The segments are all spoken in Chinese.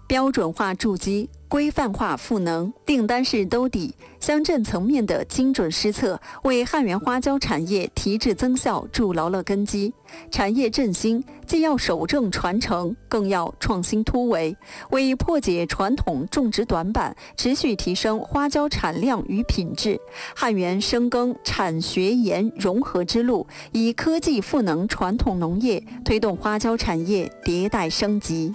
标准化筑基、规范化赋能、订单式兜底、乡镇层面的精准施策，为汉源花椒产业提质增效筑牢了根基。产业振兴既要守正传承，更要创新突围，为破解传统种植短板，持续提升花椒产量与品质，汉源深耕产学研融合之路，以科技赋能传统农业，推动花椒产业迭代升级。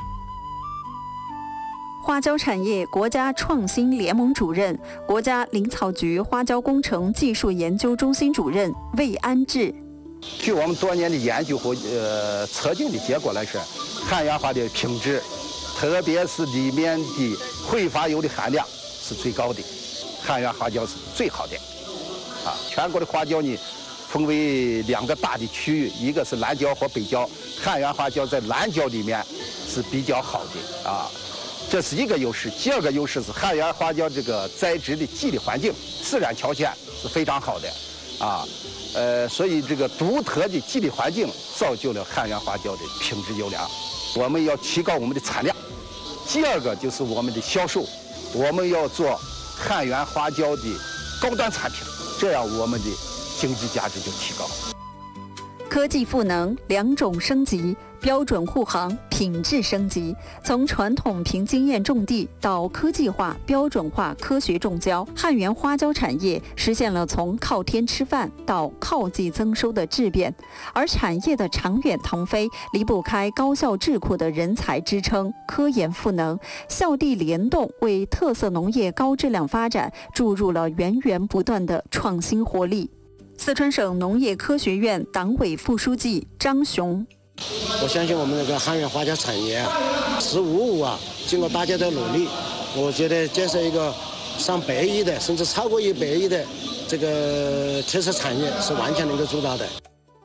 花椒产业国家创新联盟主任、国家林草局花椒工程技术研究中心主任魏安志。 据我们多年的研究和测定的结果来说，汉源花的品质，特别是里面的挥发油的含量是最高的，汉源花椒是最好的。全国的花椒呢，分为2个大的区域，一个是南椒和北椒，汉源花椒在南椒里面是比较好的这是一个优势。第二个优势是汉源花椒这个栽植的地理环境、自然条件是非常好的所以这个独特的地理环境造就了汉源花椒的品质优良。我们要提高我们的产量。第二个就是我们的销售，我们要做汉源花椒的高端产品，这样我们的经济价值就提高。 科技赋能2种升级，标准护航品质升级。从传统凭经验种地到科技化、标准化科学种椒，汉源花椒产业实现了从靠天吃饭到靠季增收的质变。而产业的长远腾飞离不开高校智库的人才支撑、科研赋能、校地联动，为特色农业高质量发展注入了源源不断的创新活力。四川省农业科学院党委副书记张雄： 我相信我们这个汉源花椒产业15经过大家的努力，我觉得建设一个上100亿的，甚至超过100亿的这个特色产业是完全能够做到的。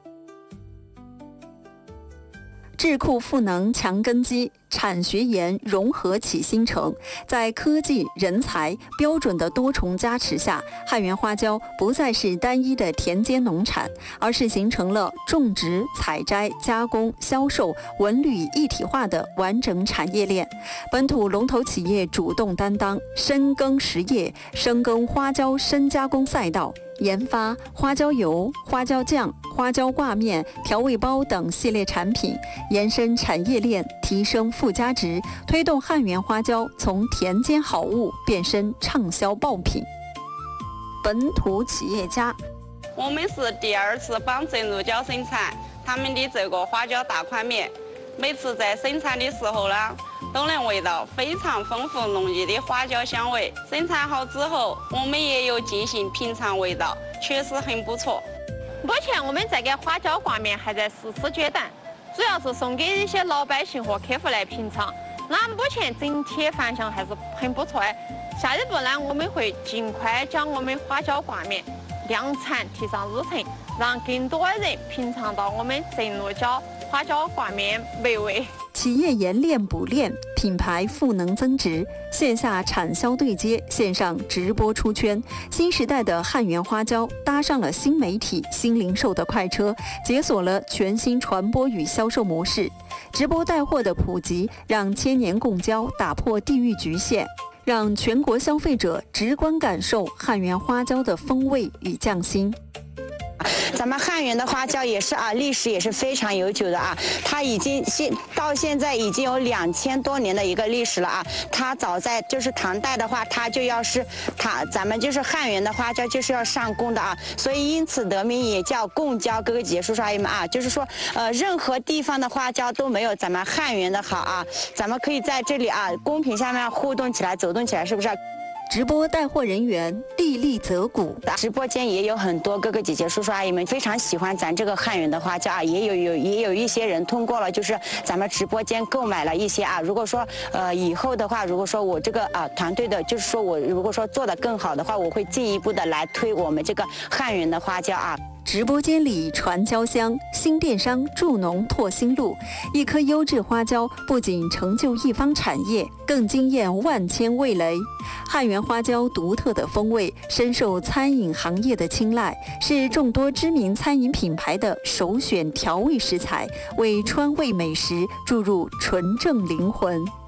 智库赋能强根基，产学研融合起新城。在科技、人才、标准的多重加持下，汉源花椒不再是单一的田间农产，而是形成了种植、采摘、加工、销售、文旅一体化的完整产业链。本土龙头企业主动担当，深耕实业，深耕花椒深加工赛道，研发花椒油、花椒酱、花椒挂面、调味包等系列产品，延伸产业链，提升附加值，推动汉源花椒从田间好物变身畅销爆品。本土企业家： 我们是第2次帮正入椒生产他们的这个花椒大宽面，每次在生产的时候呢，都能闻到非常丰富浓郁的花椒香味。生产好之后，我们也有进行品尝味道，确实很不错。 目前我们这个花椒挂面还在实施阶段，主要是送给一些老百姓和客户来品尝。那目前整体反响还是很不错的。下一步呢，我们会尽快将我们花椒挂面量产提上日程，让更多人品尝到我们正入椒花椒挂面美味。 企业研练补练，品牌赋能增值，线下产销对接，线上直播出圈。新时代的汉源花椒搭上了新媒体、新零售的快车，解锁了全新传播与销售模式。直播带货的普及，让千年共椒打破地域局限，让全国消费者直观感受汉源花椒的风味与匠心。 咱们汉源的花椒也是历史也是非常悠久的它已经到现在已经有2000多年的一个历史了它早在就是唐代的话，它就要是咱们就是汉源的花椒就是要上贡的所以因此得名也叫贡椒。各个姐姐叔叔阿姨们就是说任何地方的花椒都没有咱们汉源的好咱们可以在这里公屏下面互动起来，走动起来，是不是？ 直播带货人员地利泽谷， 直播间也有很多哥哥姐姐叔叔阿姨们非常喜欢咱这个汉源的花椒也有一些人通过了就是咱们直播间购买了一些如果说以后的话，如果说我这个团队的就是说我如果说做得更好的话，我会进一步的来推我们这个汉源的花椒直播间里传椒香，新电商助农拓新路。一颗优质花椒不仅成就一方产业，更惊艳万千味蕾。汉源花椒独特的风味深受餐饮行业的青睐，是众多知名餐饮品牌的首选调味食材，为川味美食注入纯正灵魂。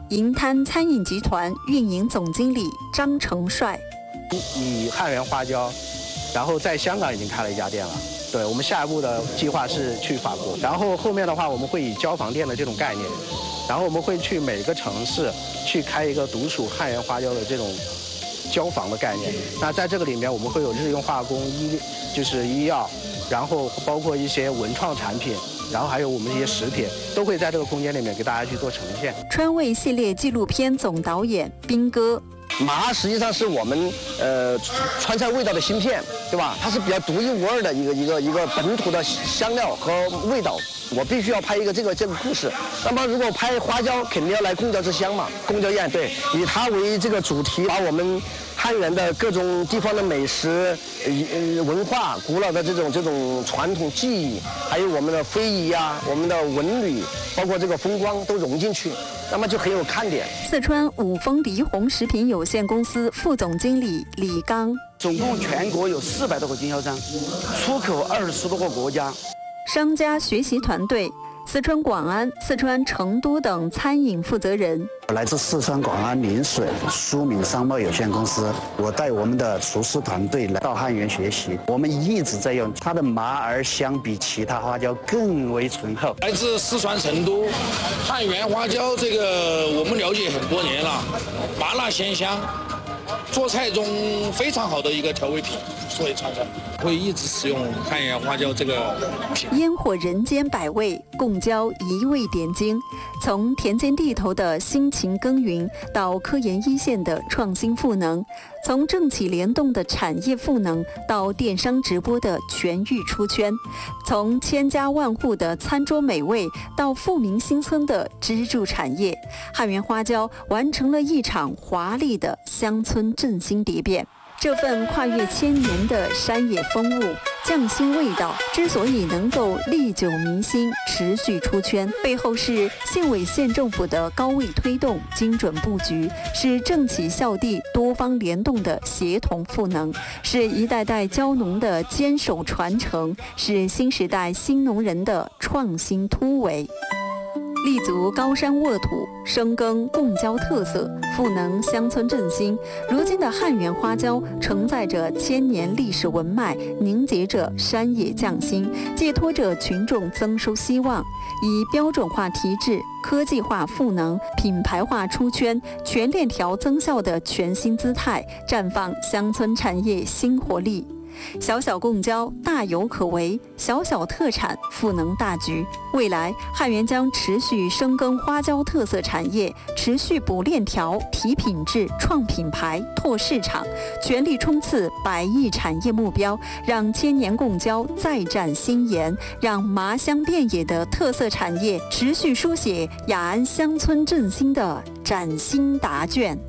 银滩餐饮集团运营总经理张成帅。 以汉源花椒，然后在香港已经开了1家店了。对，我们下一步的计划是去法国，然后后面的话我们会以交房店的这种概念，然后我们会去每个城市去开一个独属汉源花椒的这种交房的概念。那在这个里面，我们会有日用化工、医药，然后包括一些文创产品，然后还有我们一些食品，都会在这个空间里面给大家去做呈现。 川味系列纪录片总导演斌哥。 麻实际上是我们川菜味道的芯片，对吧？它是比较独一无二的一个本土的香料和味道。我必须要拍一个这个故事。那么如果拍花椒，肯定要来贡椒之乡嘛，贡椒宴，对，以它为这个主题，把我们汉源的各种地方的美食、文化、古老的这种传统技艺，还有我们的非遗啊、我们的文旅，包括这个风光都融进去，那么就很有看点。 四川五丰黎红食品有限公司副总经理李刚， 总共全国有400多个经销商，出口20多个国家。 商家学习团队，四川广安、四川成都等餐饮负责人。 我来自四川广安临水苏敏商贸有限公司，我带我们的厨师团队来到汉源学习。我们一直在用它的麻儿，相比其他花椒更为醇厚。 来自四川成都，汉源花椒这个我们了解很多年了，麻辣鲜香，做菜中非常好的一个调味品，所以常常会一直使用汉源花椒这个品。 烟火人间百味，贡椒一味点睛。从田间地头的辛勤耕耘，到科研一线的创新赋能；从政企联动的产业赋能，到电商直播的全域出圈；从千家万户的餐桌美味，到富民新村的支柱产业，汉源花椒完成了一场华丽的乡村振兴蝶变。这份跨越1000年的山野风物、匠心味道，之所以能够历久弥新、持续出圈，背后是县委县政府的高位推动、精准布局，是政企校地多方联动的协同赋能，是一代代椒农的坚守传承，是新时代新农人的创新突围。立足高山沃土，深耕贡椒特色，赋能乡村振兴。如今的汉源花椒承载着1000年历史文脉，凝结着山野匠心，寄托着群众增收希望。以标准化提质、科技化赋能、品牌化出圈、全链条增效的全新姿态，绽放乡村产业新活力。小小贡椒大有可为，小小特产赋能大局。未来汉源将持续深耕花椒特色产业，持续补链条、提品质、创品牌、拓市场，全力冲刺100亿产业目标，让1000年贡椒再展新颜，让麻香遍野的特色产业持续书写雅安乡村振兴的崭新答卷。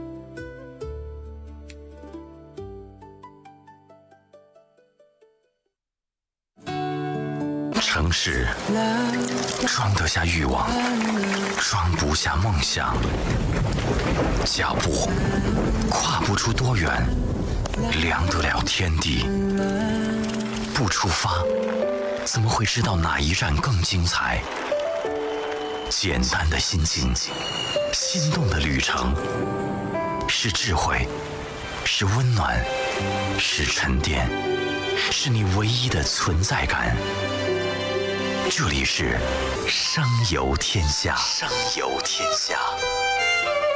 城市装得下欲望，装不下梦想。脚步跨不出多远，量得了天地。不出发，怎么会知道哪一站更精彩？简单的心情，心动的旅程，是智慧，是温暖，是沉淀，是你唯一的存在感。这里是商游天下，商游天下。